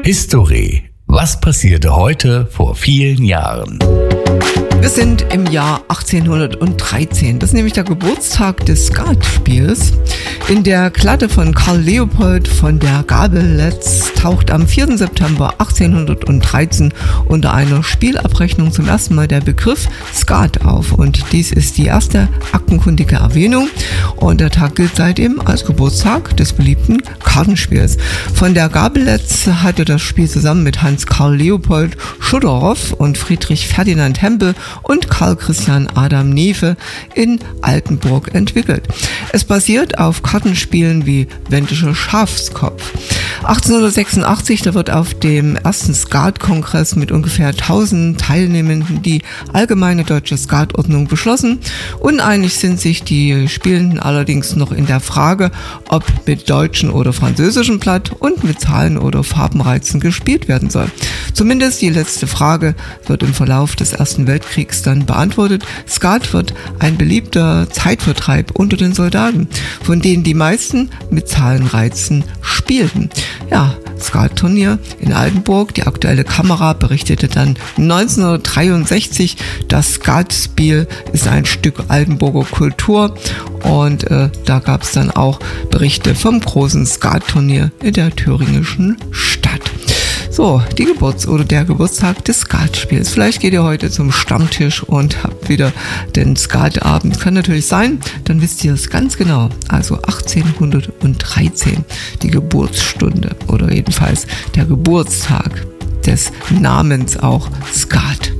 History. Was passierte heute vor vielen Jahren? Wir sind im Jahr 1813. Das ist nämlich der Geburtstag des Skatspiels. In der Klatte von Karl Leopold von der Gabeletz taucht am 4. September 1813 unter einer Spielabrechnung zum ersten Mal der Begriff Skat auf. Und dies ist die erste aktenkundige Erwähnung. Und der Tag gilt seitdem als Geburtstag des beliebten Kartenspiels. Von der Gabeletz hatte das Spiel zusammen mit Hans Karl Leopold Schudorov und Friedrich Ferdinand Hempel und Karl Christian Adam Neefe in Altenburg entwickelt. Es basiert auf Kartenspielen wie Wendischer Schafskopf. 1886, da wird auf dem ersten Skatkongress mit ungefähr 1000 Teilnehmenden die allgemeine deutsche Skatordnung beschlossen. Uneinig sind sich die Spielenden allerdings noch in der Frage, ob mit deutschen oder französischem Blatt und mit Zahlen oder Farbenreizen gespielt werden soll. Zumindest die letzte Frage wird im Verlauf des Ersten Weltkriegs dann beantwortet. Skat wird ein beliebter Zeitvertreib unter den Soldaten, von denen die meisten mit Zahlenreizen spielten. Ja, Skatturnier in Altenburg. Die aktuelle Kamera berichtete dann 1963, das Skatspiel ist ein Stück Altenburger Kultur und da gab es dann auch Berichte vom großen Skatturnier in der thüringischen Stadt. So, der Geburtstag des Skatspiels. Vielleicht geht ihr heute zum Stammtisch und habt wieder den Skatabend. Kann natürlich sein, dann wisst ihr es ganz genau. Also 1813, die Geburtsstunde oder jedenfalls der Geburtstag des Namens auch Skat.